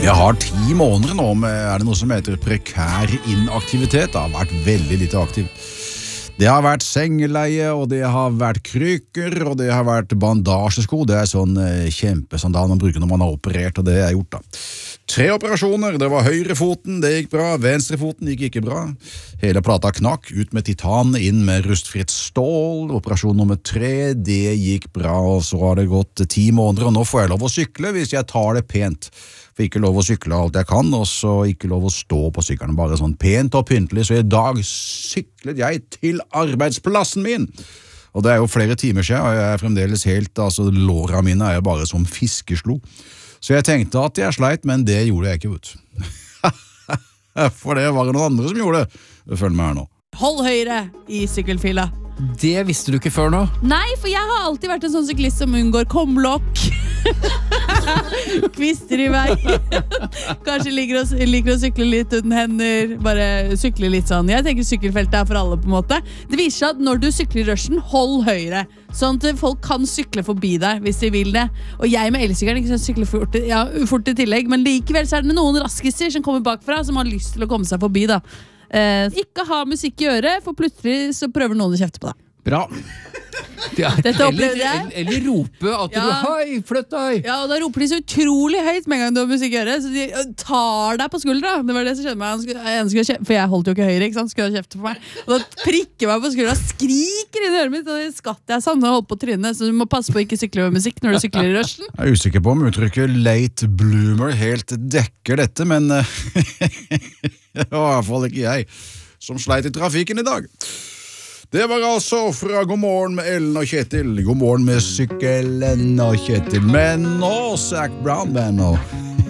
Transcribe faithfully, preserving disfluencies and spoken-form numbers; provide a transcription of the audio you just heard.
Jeg har ti måneder nå med, er det noe som heter prekær inaktivitet. Det har vært veldig lite aktiv. Det har vært sengeleie, og det har vært krykker, og det har vært bandasjesko. Det er sånn eh, kjempesandal man bruker når man har operert, og det er gjort da. Tre operasjoner, det var høyrefoten, det gikk bra, venstrefoten gikk ikke bra. Hele plata knakk, ut med titan, inn med rustfritt stål. Operasjon nummer tre, det gikk bra, og så har det gått ti måneder, og nå får jeg lov å sykle hvis jeg tar det pent. For ikke lov å sykle alt jeg kan, og så ikke lov å stå på sykkelen, bare sånn pent og pyntelig. Så i dag syklet jeg til arbeidsplassen min. Og det er jo flere timer siden, og jeg er fremdeles helt, altså låra mine er bare som fiskeslo. Så jeg tenkte at jeg sleit, men det gjorde jeg ikke ut. For det var det noen andre som gjorde det. Følg med her nå. Hold høyre i sykkelfila. Det visste du ikke før nå? Nei, for jeg har alltid vært en sånn syklist som unngår komlokk. Kvister i vei. Kanskje liker å, liker å sykle litt uten hender. Bare sykle litt sånn. Jeg tenker sykkelfeltet er for alle på en måte. Det viser seg at når du sykler i rushen, hold høyre. Sånn at folk kan sykle forbi deg hvis de vil det. Og jeg med elsykkelen ikke sykler fort, ja, fort i tillegg. Men likevel så er det noen raskister som kommer bakfra, som har lyst til å komme seg forbi da. Eh, ikke ha musikk i øret, for plutselig så prøver noen å kjefte på deg. Bra. Ja, Dette opplevde jeg. Eller, eller rope at Ja. du hei, flytt deg. Ja, og da roper de så utrolig høyt med en gang du har musikk i øret, så de ø, tar deg på skuldra. Det var det som skjedde meg. Han skulle, en skulle kjefte, for jeg holdt jo ikke høyre, ikke sant? Skulle ha kjefte på meg. Og da prikker meg på skuldra, skriker inn i øret mitt, og det skatt jeg sånn, og holdt på trynet, så du må passe på å ikke sykle med musikk når du sykler i rushen. Jeg er usikker på om uttrykket late bloomer helt dekker dette, men eh, det var i hvert fall ikke jeg som sleit i trafikken i dag. Det var altså fra God morgen med Ellen og Kjetil. God morgen med sykkelen og Kjetil. Men nå, Zac Brown, venner.